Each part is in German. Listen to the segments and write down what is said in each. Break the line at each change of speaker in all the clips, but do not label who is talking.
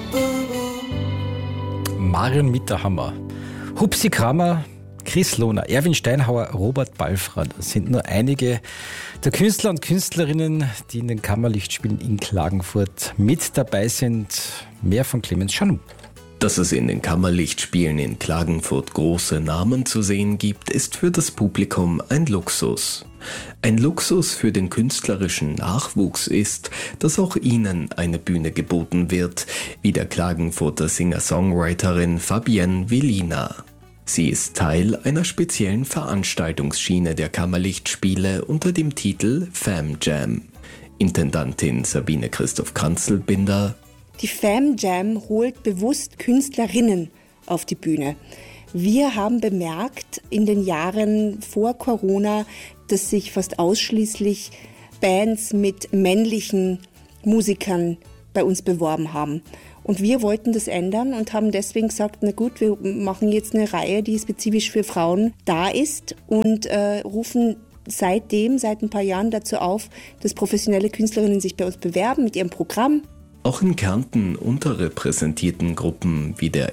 Marion Mitterhammer, Hupsi Kramer, Chris Lohner, Erwin Steinhauer, Robert Balfrad sind nur einige der Künstler und Künstlerinnen, die in den Kammerlichtspielen in Klagenfurt mit dabei sind. Mehr von Clemens Chanou.
Dass es in den Kammerlichtspielen in Klagenfurt große Namen zu sehen gibt, ist für das Publikum ein Luxus. Ein Luxus für den künstlerischen Nachwuchs ist, dass auch ihnen eine Bühne geboten wird, wie der Klagenfurter Singer-Songwriterin Fabienne Velina. Sie ist Teil einer speziellen Veranstaltungsschiene der Kammerlichtspiele unter dem Titel Fam Jam. Intendantin Sabine Christoph Kranzelbinder:
Die Fam Jam holt bewusst Künstlerinnen auf die Bühne. Wir haben bemerkt in den Jahren vor Corona, dass sich fast ausschließlich Bands mit männlichen Musikern bei uns beworben haben. Und wir wollten das ändern und haben deswegen gesagt, na gut, wir machen jetzt eine Reihe, die spezifisch für Frauen da ist und rufen seit ein paar Jahren dazu auf, dass professionelle Künstlerinnen sich bei uns bewerben mit ihrem Programm.
Auch in Kärnten unterrepräsentierten Gruppen wie der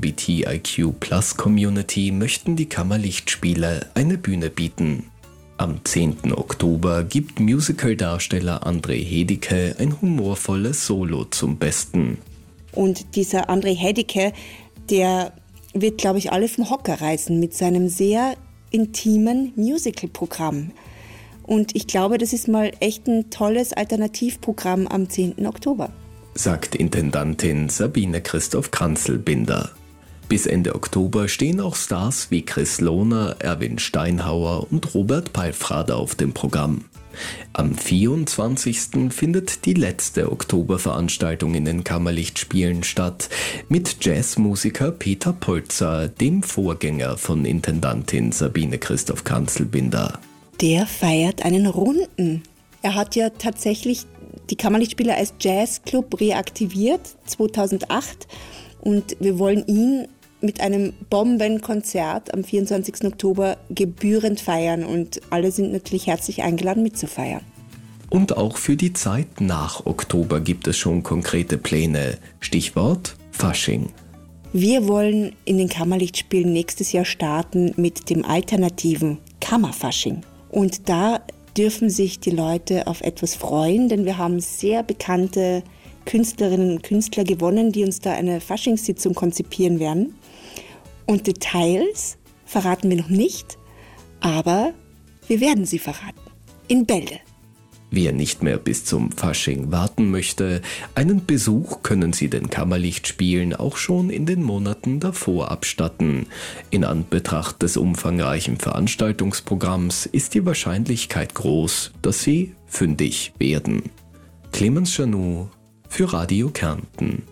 LGBTIQ+-Community möchten die Kammerlichtspiele eine Bühne bieten. Am 10. Oktober gibt Musicaldarsteller André Hedicke ein humorvolles Solo zum Besten.
Und dieser André Hedicke, der wird, glaube ich, alle vom Hocker reißen mit seinem sehr intimen Musical-Programm. Und ich glaube, das ist mal echt ein tolles Alternativprogramm am 10. Oktober.
Sagt Intendantin Sabine Christoph Kranzelbinder. Bis Ende Oktober stehen auch Stars wie Chris Lohner, Erwin Steinhauer und Robert Balfrad auf dem Programm. Am 24. findet die letzte Oktoberveranstaltung in den Kammerlichtspielen statt, mit Jazzmusiker Peter Polzer, dem Vorgänger von Intendantin Sabine Christoph Kranzelbinder.
Der feiert einen Runden. Er hat ja tatsächlich die Kammerlichtspiele als Jazzclub reaktiviert, 2008. Und wir wollen ihn mit einem Bombenkonzert am 24. Oktober gebührend feiern. Und alle sind natürlich herzlich eingeladen, mitzufeiern.
Und auch für die Zeit nach Oktober gibt es schon konkrete Pläne. Stichwort Fasching.
Wir wollen in den Kammerlichtspielen nächstes Jahr starten mit dem alternativen Kammerfasching. Und da dürfen sich die Leute auf etwas freuen, denn wir haben sehr bekannte Künstlerinnen und Künstler gewonnen, die uns da eine Faschingssitzung konzipieren werden. Und Details verraten wir noch nicht, aber wir werden sie verraten. In Bälde.
Wer nicht mehr bis zum Fasching warten möchte, einen Besuch können Sie den Kammerlichtspielen auch schon in den Monaten davor abstatten. In Anbetracht des umfangreichen Veranstaltungsprogramms ist die Wahrscheinlichkeit groß, dass Sie fündig werden. Clemens Chanou für Radio Kärnten.